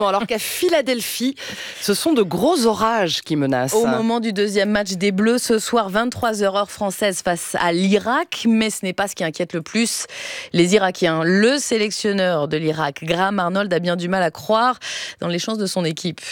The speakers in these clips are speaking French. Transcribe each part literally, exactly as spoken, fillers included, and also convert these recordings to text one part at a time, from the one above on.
Bon, alors qu'à Philadelphie, ce sont de gros orages qui menacent. Au moment du deuxième match des Bleus, ce soir, vingt-trois heures heure française face à l'Irak. Mais ce n'est pas ce qui inquiète le plus les Irakiens. Le sélectionneur de l'Irak, Graham Arnold, a bien du mal à croire dans les chances de son équipe.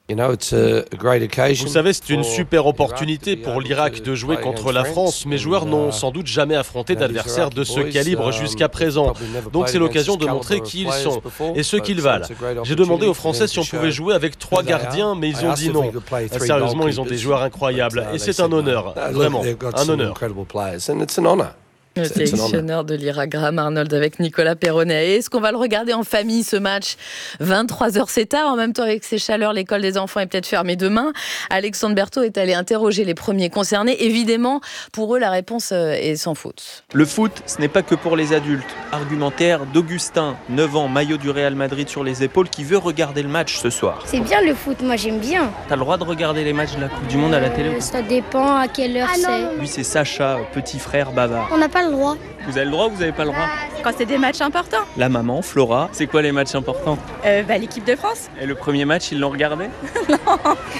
Vous savez, c'est une super opportunité pour l'Irak de jouer contre la France. Mes joueurs n'ont sans doute jamais affronté d'adversaires de ce calibre jusqu'à présent. Donc c'est l'occasion de montrer qui ils sont et ce qu'ils valent. J'ai demandé aux Français si on pouvait jouer avec trois gardiens, mais ils ont dit non. Sérieusement, ils ont des joueurs incroyables et c'est un honneur, vraiment, un honneur. Le sélectionneur de l'Irak, Graham Arnold, avec Nicolas Perronnet. Et est-ce qu'on va le regarder en famille, ce match ? vingt-trois heures, c'est tard. En même temps, avec ces chaleurs, l'école des enfants est peut-être fermée demain. Alexandre Berthaud est allé interroger les premiers concernés. Évidemment, pour eux, la réponse est sans faute. Le foot, ce n'est pas que pour les adultes. Argumentaire d'Augustin, neuf ans, maillot du Real Madrid sur les épaules, qui veut regarder le match ce soir. C'est bien le foot, moi j'aime bien. T'as le droit de regarder les matchs de la Coupe du Monde à la télé ? euh, Ça dépend à quelle heure ah c'est. Lui, c'est Sacha, petit frère bavard. On n'a pas le droit. Vous avez le droit ou vous n'avez pas le droit ? Quand c'est des matchs importants. La maman, Flora, c'est quoi les matchs importants ? euh, bah, L'équipe de France. Et le premier match, ils l'ont regardé ? Non,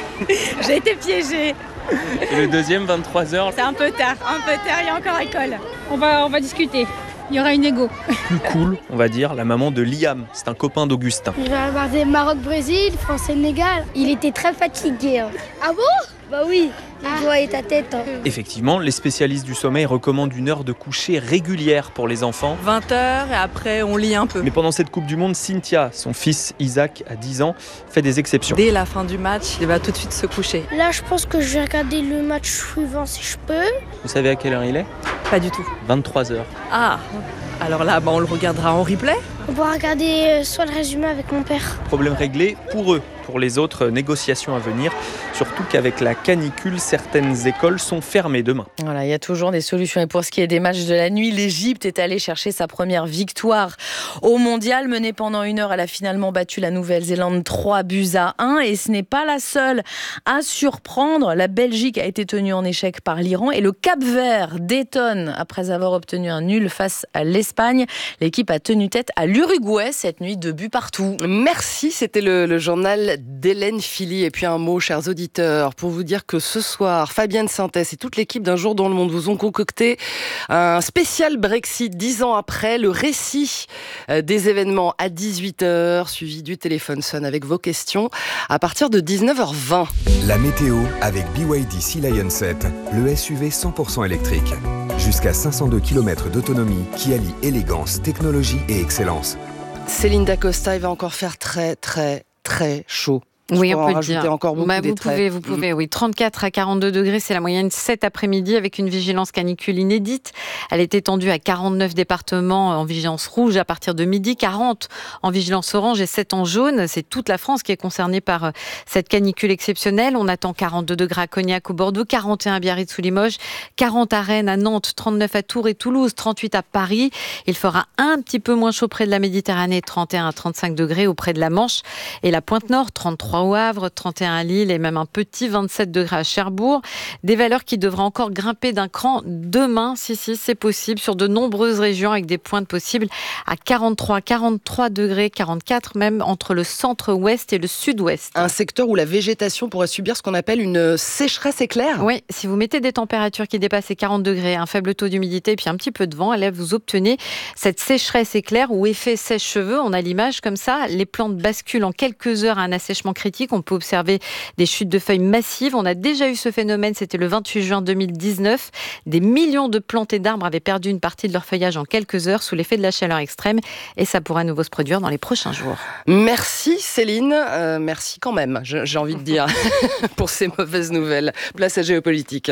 j'ai été piégée. Et le deuxième, vingt-trois heures ? C'est un peu tard, un peu tard, il y a encore école. On va, on va discuter. Il y aura une égo. Plus cool, on va dire, la maman de Liam. C'est un copain d'Augustin. Je vais regarder Maroc-Brésil, France-Sénégal. Il était très fatigué. Hein. Ah bon ? Bah oui, il voyait ta tête. Hein. Effectivement, les spécialistes du sommeil recommandent une heure de coucher régulière pour les enfants. vingt heures et après on lit un peu. Mais pendant cette Coupe du Monde, Cynthia, son fils Isaac, à dix ans, fait des exceptions. Dès la fin du match, il va tout de suite se coucher. Là, je pense que je vais regarder le match suivant si je peux. Vous savez à quelle heure il est ? Pas du tout. vingt-trois heures. Ah, alors là, bah, on le regardera en replay. On va regarder euh, soit le résumé avec mon père. Problème réglé pour eux. Pour les autres, négociations à venir. Surtout qu'avec la canicule, certaines écoles sont fermées demain. Voilà, il y a toujours des solutions. Et pour ce qui est des matchs de la nuit, l'Égypte est allée chercher sa première victoire au mondial. Menée pendant une heure, elle a finalement battu la Nouvelle-Zélande trois buts à un. Et ce n'est pas la seule à surprendre. La Belgique a été tenue en échec par l'Iran. Et le Cap-Vert détonne après avoir obtenu un nul face à l'Espagne. L'équipe a tenu tête à l'Uruguay cette nuit, deux buts partout. Merci, c'était le, le journal d'Hélène Philly. Et puis un mot, chers auditeurs, pour vous dire que ce soir, Fabienne Sintès et toute l'équipe d'Un jour dans le monde vous ont concocté un spécial Brexit dix ans après, le récit des événements à dix-huit heures, suivi du téléphone sonne avec vos questions à partir de dix-neuf heures vingt. La météo avec B Y D Sea Lion sept, le S U V cent pour cent électrique. Jusqu'à cinq cent deux kilomètres d'autonomie qui allie élégance, technologie et excellence. Céline Dacosta, il va encore faire très très très chaud. Je oui, on peut peut dire. Encore beaucoup bah, des vous traits. pouvez, vous pouvez, oui. trente-quatre à quarante-deux degrés, c'est la moyenne cet après-midi avec une vigilance canicule inédite. Elle est étendue à quarante-neuf départements en vigilance rouge à partir de midi, quarante en vigilance orange et sept en jaune. C'est toute la France qui est concernée par cette canicule exceptionnelle. On attend quarante-deux degrés à Cognac ou Bordeaux, quarante et un à Biarritz ou Limoges, quarante à Rennes, à Nantes, trente-neuf à Tours et Toulouse, trente-huit à Paris. Il fera un petit peu moins chaud près de la Méditerranée, trente et un à trente-cinq degrés auprès de la Manche et la Pointe-Nord, trente-trois au Havre, trente et un à Lille et même un petit vingt-sept degrés à Cherbourg. Des valeurs qui devraient encore grimper d'un cran demain, si, si, c'est possible, sur de nombreuses régions avec des pointes possibles à quarante-trois, quarante-trois degrés, quarante-quatre même entre le centre-ouest et le sud-ouest. Un secteur où la végétation pourrait subir ce qu'on appelle une sécheresse éclair. Oui, si vous mettez des températures qui dépassent les quarante degrés, un faible taux d'humidité et puis un petit peu de vent, là vous obtenez cette sécheresse éclair ou effet sèche-cheveux. On a l'image comme ça, les plantes basculent en quelques heures à un assèchement critique. On peut observer des chutes de feuilles massives. On a déjà eu ce phénomène, c'était le vingt-huit juin deux mille dix-neuf. Des millions de plantes et d'arbres avaient perdu une partie de leur feuillage en quelques heures sous l'effet de la chaleur extrême et ça pourra à nouveau se produire dans les prochains jours. Merci Céline, euh, merci quand même, j'ai envie de dire, pour ces mauvaises nouvelles. Place à Géopolitique.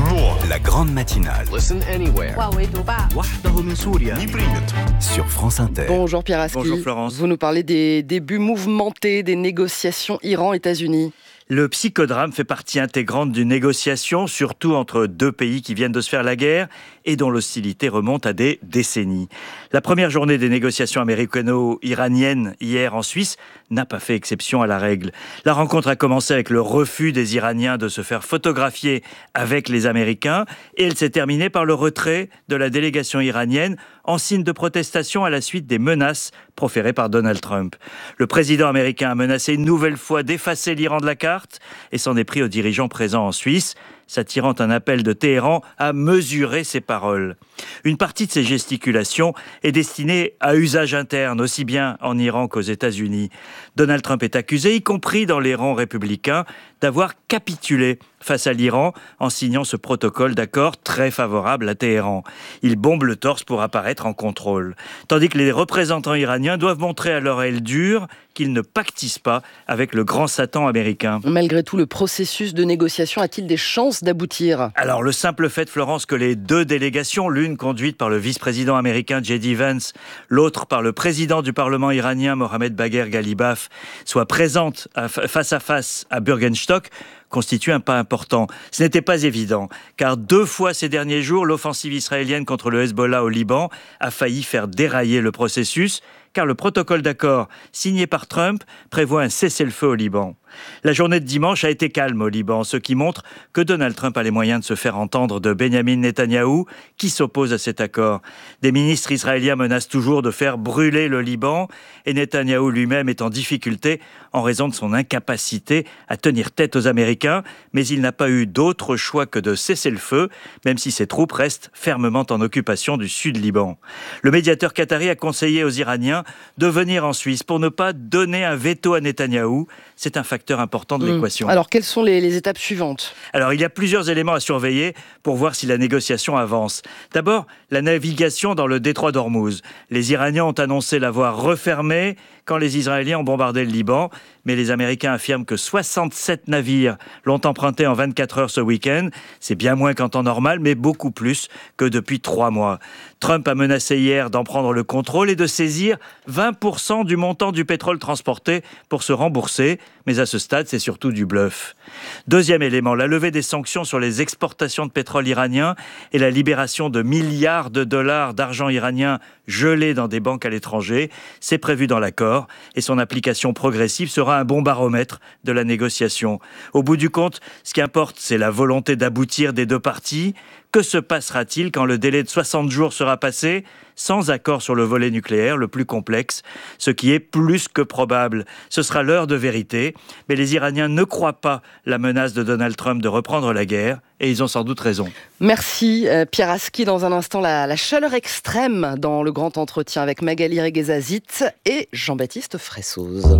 La grande matinale. Listen anywhere. Sur France Inter. Bonjour Pierre Aski. Bonjour Florence. Vous nous parlez des débuts mouvementés des négociations Iran-États-Unis. Le psychodrame fait partie intégrante d'une négociation, surtout entre deux pays qui viennent de se faire la guerre. et dont l'hostilité remonte à des décennies. La première journée des négociations américano-iraniennes hier en Suisse n'a pas fait exception à la règle. La rencontre a commencé avec le refus des Iraniens de se faire photographier avec les Américains et elle s'est terminée par le retrait de la délégation iranienne en signe de protestation à la suite des menaces proférées par Donald Trump. Le président américain a menacé une nouvelle fois d'effacer l'Iran de la carte et s'en est pris aux dirigeants présents en Suisse, s'attirant un appel de Téhéran à mesurer ses paroles. Une partie de ces gesticulations est destinée à usage interne, aussi bien en Iran qu'aux États-Unis. Donald Trump est accusé, y compris dans les rangs républicains, d'avoir capitulé face à l'Iran en signant ce protocole d'accord très favorable à Téhéran. Il bombe le torse pour apparaître en contrôle. Tandis que les représentants iraniens doivent montrer à leur aile dure qu'ils ne pactisent pas avec le grand Satan américain. Malgré tout, le processus de négociation a-t-il des chances d'aboutir ? Alors, le simple fait, Florence, que les deux délégations, l'une conduite par le vice-président américain J D Vance, l'autre par le président du Parlement iranien Mohamed Bagher Ghalibaf, soient présentes à, face à face à Bürgenstock, constitue un pas important. Ce n'était pas évident, car deux fois ces derniers jours, l'offensive israélienne contre le Hezbollah au Liban a failli faire dérailler le processus, car le protocole d'accord signé par Trump prévoit un cessez-le-feu au Liban. La journée de dimanche a été calme au Liban, ce qui montre que Donald Trump a les moyens de se faire entendre de Benjamin Netanyahou, qui s'oppose à cet accord. Des ministres israéliens menacent toujours de faire brûler le Liban, et Netanyahou lui-même est en difficulté en raison de son incapacité à tenir tête aux Américains, mais il n'a pas eu d'autre choix que de cesser le feu, même si ses troupes restent fermement en occupation du sud Liban. Le médiateur qatari a conseillé aux Iraniens de venir en Suisse pour ne pas donner un veto à Netanyahou. C'est un facteur important de l'équation. Alors, quelles sont les, les étapes suivantes ? Alors, il y a plusieurs éléments à surveiller pour voir si la négociation avance. D'abord, la navigation dans le détroit d'Ormuz. Les Iraniens ont annoncé l'avoir refermée quand les Israéliens ont bombardé le Liban, mais les Américains affirment que soixante-sept navires l'ont emprunté en vingt-quatre heures ce week-end. C'est bien moins qu'en temps normal, mais beaucoup plus que depuis trois mois. Trump a menacé hier d'en prendre le contrôle et de saisir vingt pour cent du montant du pétrole transporté pour se rembourser, mais à ce stade, c'est surtout du bluff. Deuxième élément, la levée des sanctions sur les exportations de pétrole iranien et la libération de milliards de dollars d'argent iranien gelé dans des banques à l'étranger. C'est prévu dans l'accord et son application progressive sera un bon baromètre de la négociation. Au bout du compte, ce qui importe, c'est la volonté d'aboutir des deux parties. Que se passera-t-il quand le délai de soixante jours sera passé sans accord sur le volet nucléaire le plus complexe, ce qui est plus que probable? Ce sera l'heure de vérité, mais les Iraniens ne croient pas la menace de Donald Trump de reprendre la guerre, et ils ont sans doute raison. Merci euh, Pierre Aski. Dans un instant, la, la chaleur extrême dans le grand entretien avec Magali Reguezazit et Jean-Baptiste Fressoz.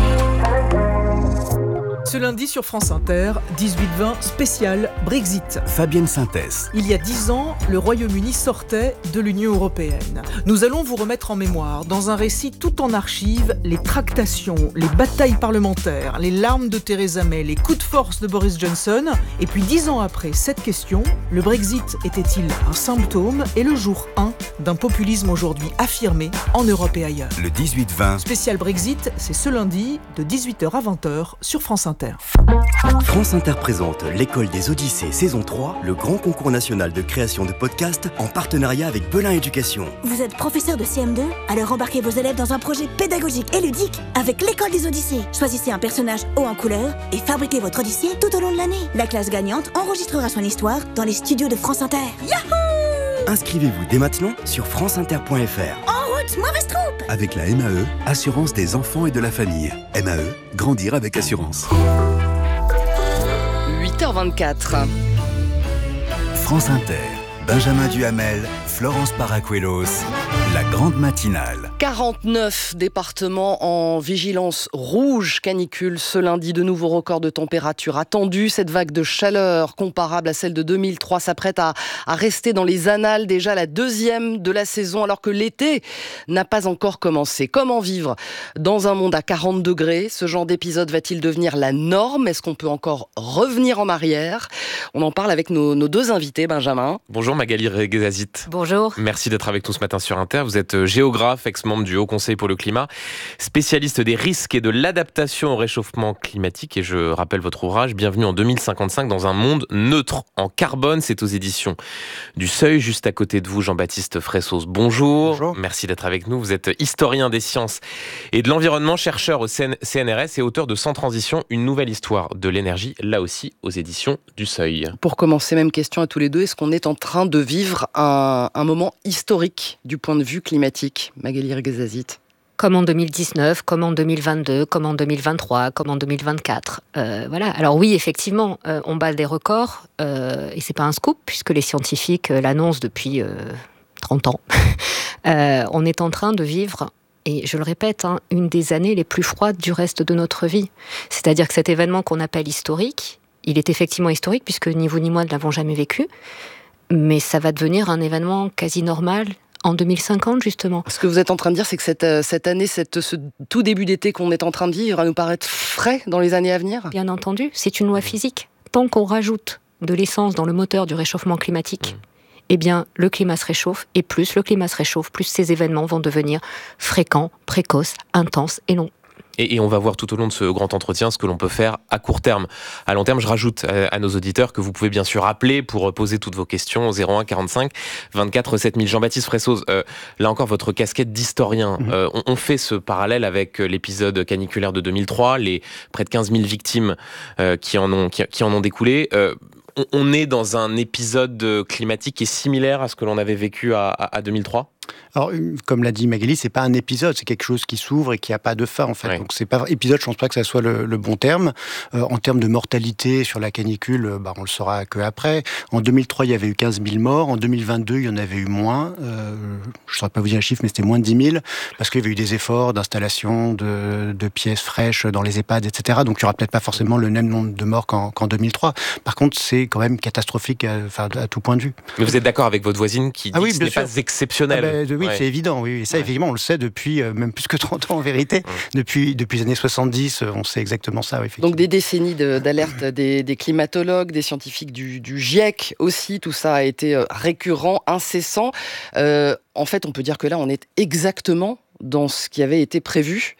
Ce lundi sur France Inter, dix-huit vingt spécial Brexit. Fabienne Synthèse. Il y a dix ans, le Royaume-Uni sortait de l'Union européenne. Nous allons vous remettre en mémoire, dans un récit tout en archives, les tractations, les batailles parlementaires, les larmes de Theresa May, les coups de force de Boris Johnson. Et puis dix ans après cette question, le Brexit était-il un symptôme et le jour un d'un populisme aujourd'hui affirmé en Europe et ailleurs? Le dix-huit vingt. Spécial Brexit, c'est ce lundi de dix-huit heures à vingt heures sur France Inter. France Inter présente l'École des Odyssées saison trois, le grand concours national de création de podcasts en partenariat avec Belin Éducation. Vous êtes professeur de C M deux? Alors embarquez vos élèves dans un projet pédagogique et ludique avec l'École des Odyssées. Choisissez un personnage haut en couleur et fabriquez votre Odyssée tout au long de l'année. La classe gagnante enregistrera son histoire dans les studios de France Inter. Yahoo! Inscrivez-vous dès maintenant sur franceinter point f r. En route, mauvaise troupe! Avec la M A E, Assurance des enfants et de la famille. M A E, grandir avec assurance. huit heures vingt-quatre. France Inter, Benjamin Duhamel, Florence Paracuelos, la grande matinale. quarante-neuf départements en vigilance rouge canicule ce lundi. De nouveaux records de température attendus. Cette vague de chaleur comparable à celle de deux mille trois s'apprête à, à rester dans les annales, déjà la deuxième de la saison, alors que l'été n'a pas encore commencé. Comment vivre dans un monde à quarante degrés? Ce genre d'épisode va-t-il devenir la norme? Est-ce qu'on peut encore revenir en arrière? On en parle avec nos, nos deux invités, Benjamin. Bonjour Magali Reguezazit. Bonjour. Merci d'être avec nous ce matin sur Inter. Vous êtes géographe, ex-membre du Haut Conseil pour le climat, spécialiste des risques et de l'adaptation au réchauffement climatique. Et je rappelle votre ouvrage, Bienvenue en deux mille cinquante-cinq dans un monde neutre en carbone. C'est aux éditions du Seuil. Juste à côté de vous, Jean-Baptiste Fressos. Bonjour. Bonjour. Merci d'être avec nous. Vous êtes historien des sciences et de l'environnement, chercheur au C N R S et auteur de Sans transition, une nouvelle histoire de l'énergie, là aussi aux éditions du Seuil. Pour commencer, même question à tous les deux, est-ce qu'on est en train de vivre un, un moment historique du point de vue climatique, Magali Reguezazit? Comme en deux mille dix-neuf, comme en deux mille vingt-deux, comme en deux mille vingt-trois, comme en deux mille vingt-quatre. Euh, voilà. Alors oui, effectivement, euh, on bat des records, euh, et c'est pas un scoop, puisque les scientifiques euh, l'annoncent depuis euh, trente ans. euh, on est en train de vivre, et je le répète, hein, une des années les plus froides du reste de notre vie. C'est-à-dire que cet événement qu'on appelle historique, il est effectivement historique, puisque ni vous ni moi ne l'avons jamais vécu, mais ça va devenir un événement quasi normal en deux mille cinquante, justement. Ce que vous êtes en train de dire, c'est que cette, cette année, cette, ce tout début d'été qu'on est en train de vivre, va nous paraître frais dans les années à venir? Bien entendu, c'est une loi physique. Tant qu'on rajoute de l'essence dans le moteur du réchauffement climatique, eh bien, le climat se réchauffe, et plus le climat se réchauffe, plus ces événements vont devenir fréquents, précoces, intenses et longs. Et, et on va voir tout au long de ce grand entretien ce que l'on peut faire à court terme. À long terme, je rajoute à, à nos auditeurs que vous pouvez bien sûr appeler pour poser toutes vos questions au zéro un quarante-cinq vingt-quatre sept mille. Jean-Baptiste Fressos, euh, là encore votre casquette d'historien. Mmh. Euh, on, on fait ce parallèle avec l'épisode caniculaire de deux mille trois, les près de quinze mille victimes euh, qui, en ont, qui, qui en ont découlé. Euh, on, on est dans un épisode climatique qui est similaire à ce que l'on avait vécu à, à, à deux mille trois? Alors, comme l'a dit Magali, c'est pas un épisode, c'est quelque chose qui s'ouvre et qui n'a pas de fin, en fait. Ouais. Donc, c'est pas épisode, je pense pas que ça soit le, le bon terme. Euh, en termes de mortalité sur la canicule, bah, on le saura que après. En deux mille trois, il y avait eu quinze mille morts. En deux mille vingt-deux, il y en avait eu moins. Euh, je ne saurais pas vous dire le chiffre, mais c'était moins de dix mille, parce qu'il y avait eu des efforts d'installation de, de pièces fraîches dans les EHPAD, et cetera. Donc, il n'y aura peut-être pas forcément le même nombre de morts qu'en, qu'en deux mille trois. Par contre, c'est quand même catastrophique à, enfin, à tout point de vue. Mais vous êtes d'accord avec votre voisine qui dit ah oui, que ce n'est sûr. pas exceptionnel? Ah ben, oui, ouais. C'est évident, oui. Et ça, ouais. effectivement, on le sait depuis euh, même plus que trente ans, en vérité. Ouais. Depuis, depuis les années soixante-dix, on sait exactement ça, oui, Donc des décennies de, d'alerte des, des climatologues, des scientifiques du, du GIEC aussi, tout ça a été récurrent, incessant. Euh, en fait, on peut dire que là, on est exactement dans ce qui avait été prévu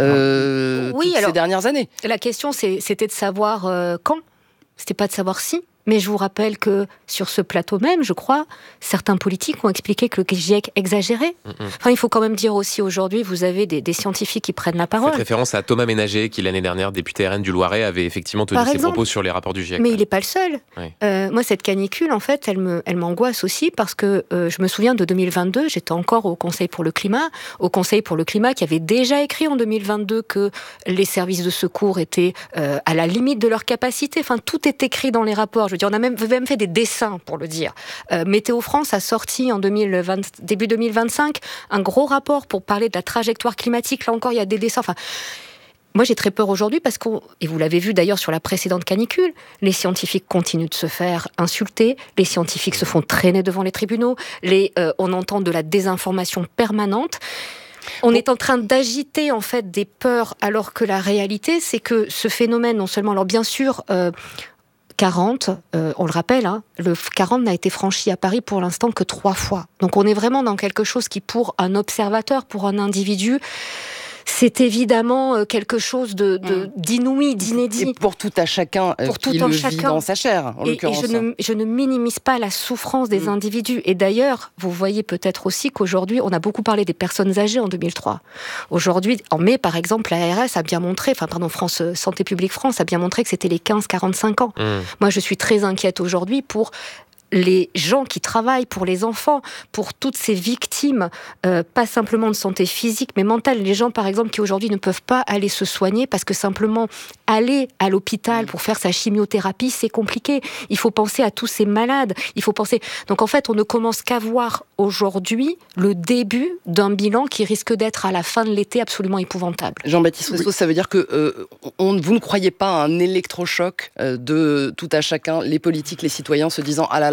euh, oui, toutes alors, ces dernières années. La question, c'est, c'était de savoir euh, quand. C'était pas de savoir si. Mais je vous rappelle que sur ce plateau même, je crois, certains politiques ont expliqué que le GIEC exagérait. Mm-hmm. Enfin, il faut quand même dire aussi aujourd'hui, vous avez des, des scientifiques qui prennent la parole. Faites référence à Thomas Ménager, qui l'année dernière, député R N du Loiret, avait effectivement tenu ses propos sur les rapports du GIEC. Mais il n'est pas le seul. Oui. Euh, moi, cette canicule, en fait, elle, me, elle m'angoisse aussi parce que euh, je me souviens de deux mille vingt-deux, j'étais encore au Conseil pour le climat, au Conseil pour le climat qui avait déjà écrit en deux mille vingt-deux que les services de secours étaient euh, à la limite de leur capacité. Enfin, tout est écrit dans les rapports. Je veux dire, on a même, même fait des dessins pour le dire. Euh, Météo France a sorti en deux mille vingt, début deux mille vingt-cinq un gros rapport pour parler de la trajectoire climatique. Là encore, il y a des dessins. Enfin, moi, j'ai très peur aujourd'hui parce que, et vous l'avez vu d'ailleurs sur la précédente canicule, les scientifiques continuent de se faire insulter, les scientifiques se font traîner devant les tribunaux, les, euh, on entend de la désinformation permanente. On est en train d'agiter en fait des peurs, alors que la réalité, c'est que ce phénomène, non seulement, alors bien sûr, euh, quarante, euh, on le rappelle, hein, le quarante n'a été franchi à Paris pour l'instant que trois fois. Donc on est vraiment dans quelque chose qui, pour un observateur, pour un individu, c'est évidemment quelque chose de, de, mmh. d'inouï, d'inédit. Et pour tout à chacun pour qui tout le chacun. vit dans sa chair, en et, l'occurrence. Et je ne, je ne minimise pas la souffrance des mmh. individus. Et d'ailleurs, vous voyez peut-être aussi qu'aujourd'hui, on a beaucoup parlé des personnes âgées en deux mille trois. Aujourd'hui, en mai, par exemple, la A R S a bien montré, enfin, pardon, France, Santé publique France a bien montré que c'était les quinze à quarante-cinq ans. Mmh. Moi, je suis très inquiète aujourd'hui pour les gens qui travaillent, pour les enfants, pour toutes ces victimes, euh, pas simplement de santé physique, mais mentale. Les gens, par exemple, qui aujourd'hui ne peuvent pas aller se soigner parce que simplement aller à l'hôpital pour faire sa chimiothérapie, c'est compliqué. Il faut penser à tous ces malades. Il faut penser. Donc en fait, on ne commence qu'à voir aujourd'hui le début d'un bilan qui risque d'être à la fin de l'été absolument épouvantable. Jean-Baptiste Fressos, oui. Ça veut dire que euh, on, vous ne croyez pas à un électrochoc euh, de tout à chacun, les politiques, les citoyens, se disant ah là là.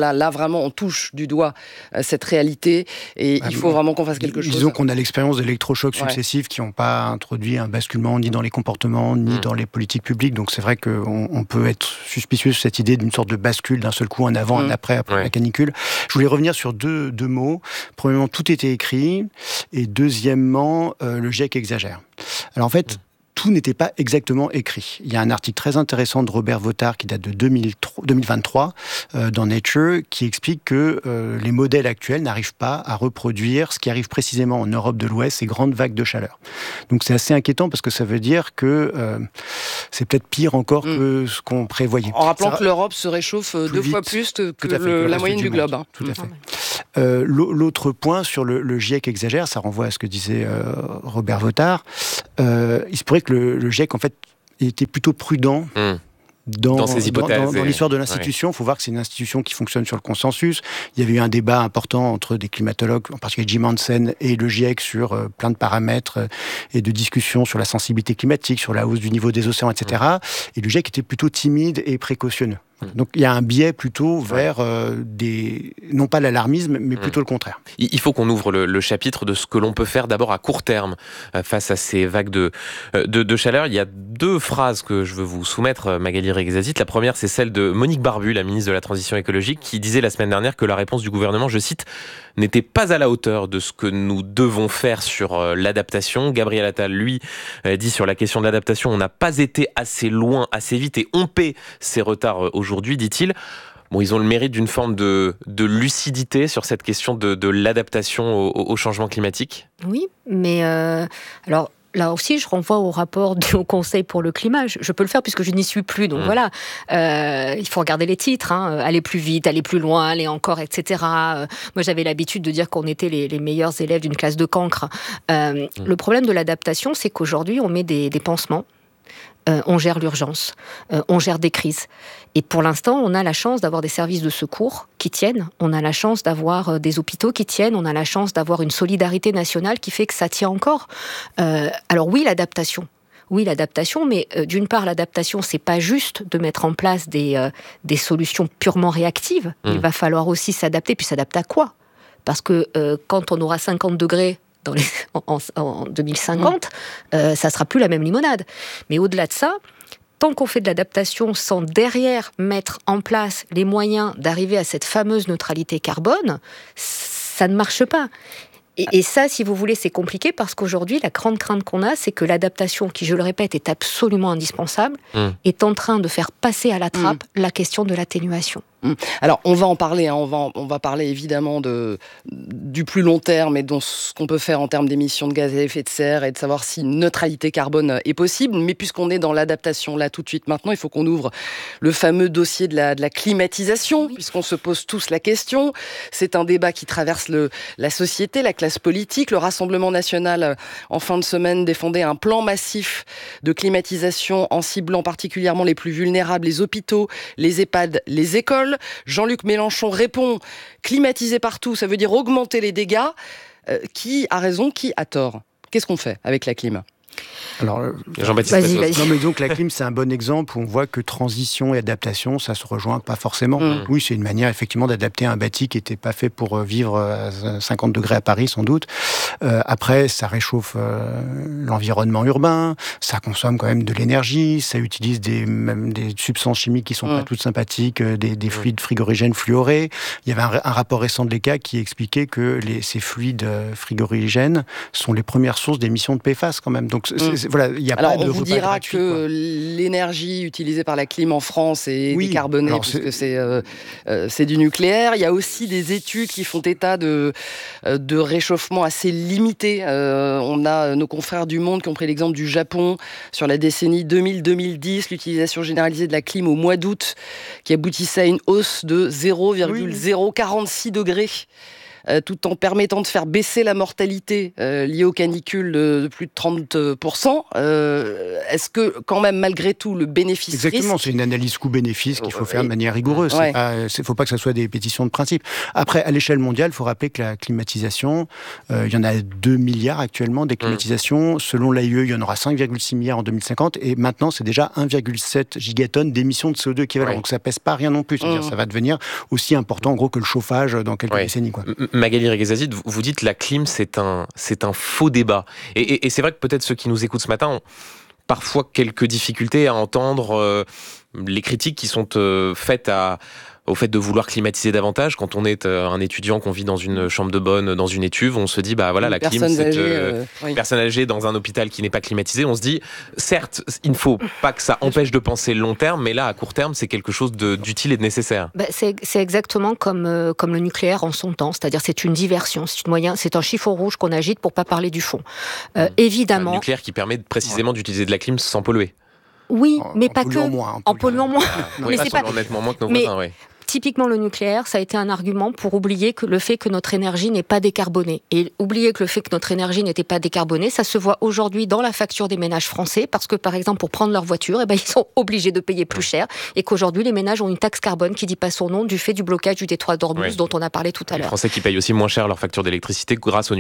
là, là vraiment, on touche du doigt euh, cette réalité et ah, il faut vraiment qu'on fasse quelque chose. Disons qu'on a l'expérience d'électrochocs ouais. successifs qui n'ont pas introduit un basculement ni dans les comportements, ni mmh. dans les politiques publiques. Donc c'est vrai qu'on on peut être suspicieux de cette idée d'une sorte de bascule d'un seul coup, un avant, mmh. un après, après ouais. la canicule. Je voulais revenir sur deux, deux mots. Premièrement, tout était écrit. Et deuxièmement, euh, le GIEC exagère. Alors en fait, mmh. tout n'était pas exactement écrit. Il y a un article très intéressant de Robert Votard qui date de deux mille vingt-trois euh, dans Nature qui explique que euh, les modèles actuels n'arrivent pas à reproduire ce qui arrive précisément en Europe de l'Ouest, ces grandes vagues de chaleur. Donc c'est assez inquiétant parce que ça veut dire que euh, c'est peut-être pire encore mmh. que ce qu'on prévoyait. En rappelant ça, que l'Europe se réchauffe deux fois plus que, que le, le la moyenne du, du globe. Hein. Tout à fait. Euh, l'autre point sur le, le GIEC exagère, ça renvoie à ce que disait euh, Robert Votard. Euh, il se pourrait que le, le GIEC en fait était plutôt prudent. Mmh. Dans, dans ces hypothèses. Dans, dans, dans l'histoire de l'institution, il ouais. faut voir que c'est une institution qui fonctionne sur le consensus. Il y avait eu un débat important entre des climatologues, en particulier Jim Hansen et le GIEC, sur euh, plein de paramètres euh, et de discussions sur la sensibilité climatique, sur la hausse du niveau des océans, et cetera. Mmh. Et le GIEC était plutôt timide et précautionneux. Donc il y a un biais plutôt vers euh, des, non pas l'alarmisme, mais plutôt mmh. le contraire. Il faut qu'on ouvre le, le chapitre de ce que l'on peut faire d'abord à court terme euh, face à ces vagues de, de, de chaleur. Il y a deux phrases que je veux vous soumettre, Magali Reguezazit. La première, c'est celle de Monique Barbu, la ministre de la Transition écologique, qui disait la semaine dernière que la réponse du gouvernement, je cite, n'était pas à la hauteur de ce que nous devons faire sur euh, l'adaptation. Gabriel Attal, lui, euh, dit sur la question de l'adaptation, on n'a pas été assez loin, assez vite et on paie ces retards euh, aujourd'hui, dit-il. Bon, ils ont le mérite d'une forme de, de lucidité sur cette question de, de l'adaptation au, au changement climatique. Oui, mais euh, alors... Là aussi, je renvoie au rapport du Haut Conseil pour le climat. Je, je peux le faire puisque je n'y suis plus. Donc mmh. voilà, euh, il faut regarder les titres, hein, aller plus vite, aller plus loin, aller encore, et cetera. Euh, moi, j'avais l'habitude de dire qu'on était les, les meilleurs élèves d'une classe de cancre. Euh, mmh. Le problème de l'adaptation, c'est qu'aujourd'hui, on met des, des pansements. Euh, on gère l'urgence, euh, on gère des crises. Et pour l'instant, on a la chance d'avoir des services de secours qui tiennent, on a la chance d'avoir euh, des hôpitaux qui tiennent, on a la chance d'avoir une solidarité nationale qui fait que ça tient encore. Euh, alors oui, l'adaptation. Oui, l'adaptation, mais euh, d'une part, l'adaptation, c'est pas juste de mettre en place des, euh, des solutions purement réactives. Mmh. Il va falloir aussi s'adapter, puis s'adapter à quoi ? Parce que euh, quand on aura cinquante degrés Dans les, en, en deux mille cinquante, mmh. euh, ça sera plus la même limonade. Mais au-delà de ça, tant qu'on fait de l'adaptation sans derrière mettre en place les moyens d'arriver à cette fameuse neutralité carbone, ça ne marche pas. Et, et ça, si vous voulez, c'est compliqué parce qu'aujourd'hui, la grande crainte qu'on a, c'est que l'adaptation, qui, je le répète, est absolument indispensable, mmh. est en train de faire passer à la trappe mmh. la question de l'atténuation. Alors, on va en parler, hein, on, va, on va parler évidemment de, du plus long terme et de ce qu'on peut faire en termes d'émissions de gaz à effet de serre et de savoir si une neutralité carbone est possible. Mais puisqu'on est dans l'adaptation là tout de suite maintenant, il faut qu'on ouvre le fameux dossier de la, de la climatisation, oui. puisqu'on se pose tous la question. C'est un débat qui traverse le, la société, la classe politique. Le Rassemblement national, en fin de semaine, défendait un plan massif de climatisation en ciblant particulièrement les plus vulnérables, les hôpitaux, les EHPAD, les écoles. Jean-Luc Mélenchon répond « climatiser partout, ça veut dire augmenter les dégâts euh, ». Qui a raison, qui a tort ? Qu'est-ce qu'on fait avec la clim ? Alors, Jean-Baptiste vas-y, vas-y. Non, mais donc la clim, c'est un bon exemple où on voit que transition et adaptation, ça se rejoint pas forcément. Mmh. Oui, c'est une manière effectivement d'adapter un bâti qui n'était pas fait pour vivre à cinquante degrés à Paris, sans doute. Euh, après, ça réchauffe euh, l'environnement urbain, ça consomme quand même de l'énergie, ça utilise des, même des substances chimiques qui sont mmh. pas toutes sympathiques, des, des fluides frigorigènes fluorés. Il y avait un, un rapport récent de l'E C A qui expliquait que les, ces fluides frigorigènes sont les premières sources d'émissions de P F A S quand même. Donc, c'est, c'est, voilà, y a alors, pas de on vous dira gratuit, que quoi. L'énergie utilisée par la clim en France est oui, décarbonée puisque c'est, c'est, euh, euh, c'est du nucléaire. Il y a aussi des études qui font état de, de réchauffement assez limité. Euh, on a nos confrères du Monde qui ont pris l'exemple du Japon sur la décennie deux mille à deux mille dix, l'utilisation généralisée de la clim au mois d'août qui aboutissait à une hausse de zéro virgule zéro quarante-six degrés. euh, tout en permettant de faire baisser la mortalité euh, liée aux canicules de, de plus de trente pour cent. Euh, est-ce que, quand même, malgré tout, le bénéfice Exactement, risque... c'est une analyse coût-bénéfice qu'il faut euh, faire de manière rigoureuse. Il ouais. ne faut pas que ça soit des pétitions de principe. Après, à l'échelle mondiale, il faut rappeler que la climatisation, euh, il y en a deux milliards actuellement des climatisations. Mmh. Selon l'A I E, il y en aura cinq virgule six milliards en deux mille cinquante. Et maintenant, c'est déjà un virgule sept gigatonnes d'émissions de C O deux équivalent. Ouais. Donc ça pèse pas rien non plus. C'est-à-dire, mmh. ça va devenir aussi important, en gros, que le chauffage dans quelques ouais. décennies. Quoi. Magali Reguezazid, vous dites la clim, c'est un, c'est un faux débat. Et, et, et c'est vrai que peut-être ceux qui nous écoutent ce matin ont parfois quelques difficultés à entendre euh, les critiques qui sont euh, faites à... au fait de vouloir climatiser davantage. Quand on est un étudiant, qu'on vit dans une chambre de bonne, dans une étuve, on se dit, bah voilà, la clim, c'est âgée, euh, euh, oui. personne âgée dans un hôpital qui n'est pas climatisé. On se dit, certes, il ne faut pas que ça empêche de penser long terme, mais là, à court terme, c'est quelque chose de, d'utile et de nécessaire. Bah, c'est, c'est exactement comme, euh, comme le nucléaire en son temps, c'est-à-dire c'est une diversion, c'est, une moyen, c'est un chiffon rouge qu'on agite pour pas parler du fond. Euh, mmh. Évidemment... Un nucléaire qui permet précisément ouais. d'utiliser de la clim sans polluer. Oui, en, mais en pas que... Moins, en polluant moins. Ah, non, mais c'est pas... nettement moins que nos mais... voisins, oui. Typiquement, le nucléaire, ça a été un argument pour oublier que le fait que notre énergie n'est pas décarbonée. Et oublier que le fait que notre énergie n'était pas décarbonée, ça se voit aujourd'hui dans la facture des ménages français, parce que, par exemple, pour prendre leur voiture, eh ben, ils sont obligés de payer plus cher, et qu'aujourd'hui, les ménages ont une taxe carbone qui dit pas son nom du fait du blocage du détroit d'Ormuz, oui. dont on a parlé tout à l'heure. Les Français qui payent aussi moins cher leur facture d'électricité grâce au